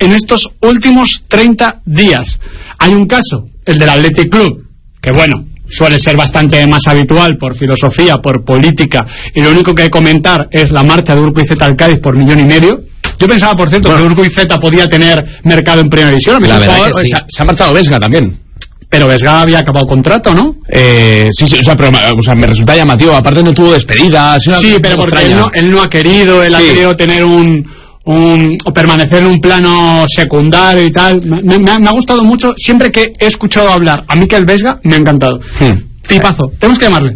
en estos últimos 30 días. Hay un caso, el del Athletic Club, que bueno, suele ser bastante más habitual por filosofía, por política, y lo único que hay que comentar es la marcha de Urquizueta al Cádiz por 1,5 millones. Yo pensaba, por cierto, que Urquizueta podía tener mercado en primera división. La verdad que sí. Se ha marchado Vesga también. Pero Vesga había acabado contrato, ¿no? Sí, o sea, me resulta llamativo. Aparte no tuvo despedida. Sí, pero porque él no ha querido, él ha querido tener o permanecer en un plano secundario y tal. Me ha gustado mucho. Siempre que he escuchado hablar a Mikel Vesga, me ha encantado. Tipazo. Tenemos que llamarle.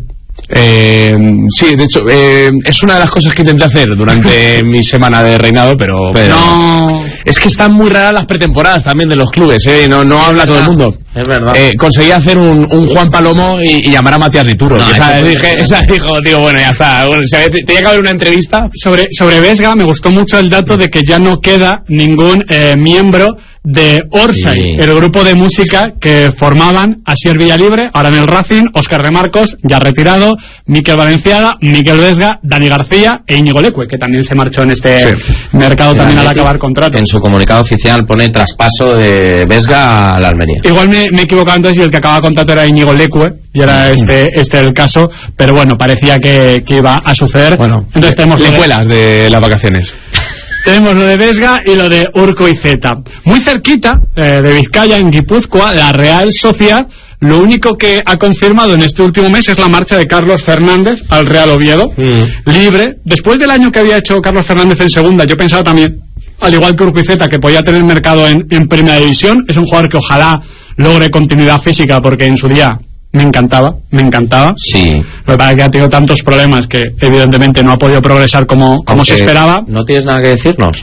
Sí, de hecho, es una de las cosas que intenté hacer durante mi semana de reinado, pero no. Es que están muy raras las pretemporadas también de los clubes, no sí, habla todo el mundo. Es verdad. Conseguí hacer un Juan Palomo y llamar a Matías Rituro. No, esa dijo, digo, bueno, ya está. Bueno, tenía que haber una entrevista. Sobre Vesga me gustó mucho el dato de que ya no queda ningún miembro de Orsay, sí, el grupo de música que formaban Asier Villalibre, ahora en el Racing, Óscar de Marcos, ya retirado, Mikel Valenciaga, Mikel Vesga, Dani García e Íñigo Leque, que también se marchó en este mercado también al acabar contrato. En su comunicado oficial pone traspaso de Vesga a la Almería. Igual me he equivocado entonces y el que acababa contrato era Íñigo Leque y era este el caso, pero bueno, parecía que iba a suceder. Bueno, entonces tenemos lecuelas de las vacaciones. Tenemos lo de Vesga y lo de Urquizueta. Muy cerquita de Vizcaya, en Guipúzcoa, la Real Sociedad, lo único que ha confirmado en este último mes es la marcha de Carlos Fernández al Real Oviedo, libre. Después del año que había hecho Carlos Fernández en segunda, yo pensaba también, al igual que Urquizueta, que podía tener mercado en primera división. Es un jugador que ojalá logre continuidad física, porque en su día me encantaba. Sí. Lo que pasa es que ha tenido tantos problemas que evidentemente no ha podido progresar como se esperaba. ¿No tienes nada que decirnos?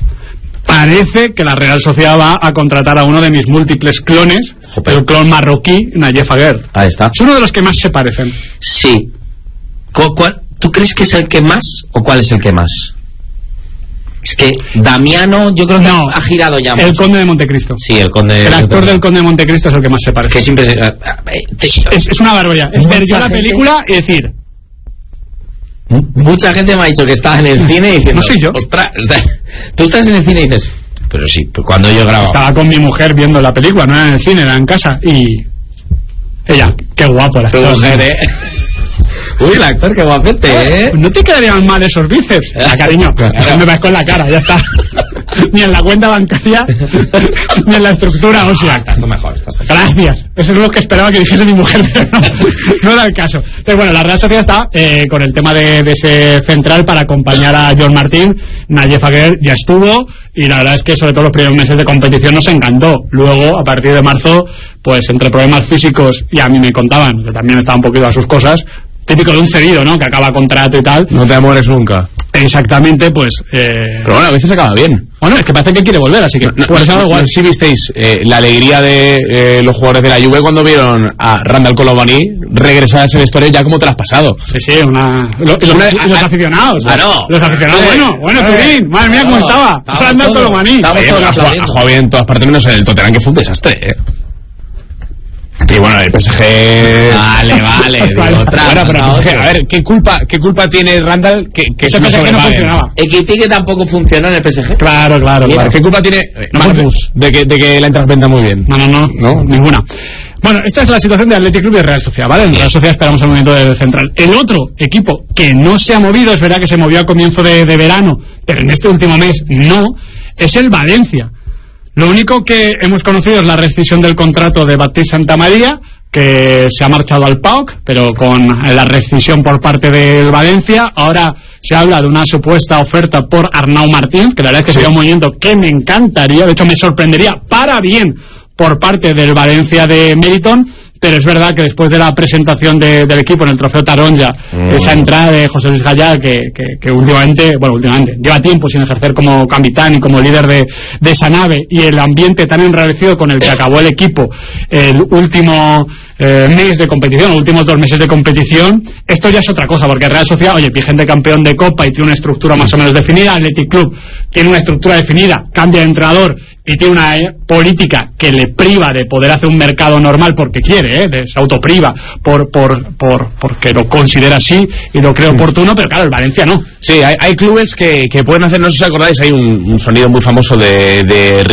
Parece que la Real Sociedad va a contratar a uno de mis múltiples clones, el clon marroquí, Nayef Aguer. Ahí está. Es uno de los que más se parecen. Sí. ¿Tú crees que es el que más o cuál es el que más? Es que Damiano, yo creo que ha girado ya mucho. El Conde de Montecristo. Sí, el Conde. El actor del Conde de Montecristo es el que más se parece. Que siempre es una barbaridad. Es ver yo la película y decir. Mucha gente me ha dicho que estaba en el cine y diciendo, no soy yo. Ostras, tú estás en el cine y dices, pero sí, pues cuando yo grabo. Estaba con mi mujer viendo la película, no era en el cine, era en casa y ella, qué guapo la tu mujer, Uy, el actor, qué guapete, No te quedarían mal esos bíceps. Cariño, me vas con la cara, ya está. Ni en la cuenta bancaria, ni en la estructura ósea. Estás mejor. Gracias. Eso es lo que esperaba que dijese mi mujer, pero no era el caso. Entonces, bueno, la Real Sociedad está con el tema de ese central para acompañar a John Martín. Nayef Aguer ya estuvo, y la verdad es que sobre todo los primeros meses de competición nos encantó. Luego, a partir de marzo, pues entre problemas físicos, y a mí me contaban que también estaba un poquito a sus cosas, típico de un cedido, ¿no? Que acaba contrato y tal. No te amores nunca. Exactamente, pues... Pero bueno, a veces acaba bien. Bueno, es que parece que quiere volver, así que... igual. ¿Sí visteis la alegría de los jugadores de la Juve cuando vieron a Randall Colomani regresar a esa historia ya como traspasado? Sí, los aficionados. Claro. Los aficionados, bueno, Turín, madre mía, cómo estaba. Randall Colomani. Ha jugado bien en todas partes, menos en el Tottenham, que fue un desastre, Y bueno, el PSG... Vale. Bueno, pero el PSG, a ver, ¿qué culpa tiene Randall que ese PSG no funcionaba? Equitique tampoco funcionó en el PSG. Claro. ¿Qué culpa tiene Marcus de que la Eintracht venda muy bien? No, ninguna. Bueno, esta es la situación de Athletic Club y Real Sociedad, ¿vale? En Real Sociedad esperamos el movimiento del central. El otro equipo que no se ha movido, es verdad que se movió a comienzo de verano, pero en este último mes no, es el Valencia. Lo único que hemos conocido es la rescisión del contrato de Baptiste Santamaría, que se ha marchado al PAOK, pero con la rescisión por parte del Valencia. Ahora se habla de una supuesta oferta por Arnau Martínez, que la verdad es que sería un movimiento que me encantaría, de hecho me sorprendería para bien por parte del Valencia de Meriton. Pero es verdad que después de la presentación del equipo en el Trofeo Taronja, esa entrada de José Luis Gallá, que últimamente lleva tiempo sin ejercer como capitán y como líder de esa nave, y el ambiente tan enrarecido con el que acabó el equipo el último mes de competición, los últimos 2 meses de competición, esto ya es otra cosa, porque Real Sociedad, vigente campeón de Copa y tiene una estructura más o menos definida. Athletic Club tiene una estructura definida, cambia de entrenador y tiene una política que le priva de poder hacer un mercado normal porque quiere, se autopriva porque lo considera así y lo cree oportuno, pero claro, el Valencia no. Sí, hay clubes que pueden hacer, no sé si acordáis, hay un sonido muy famoso de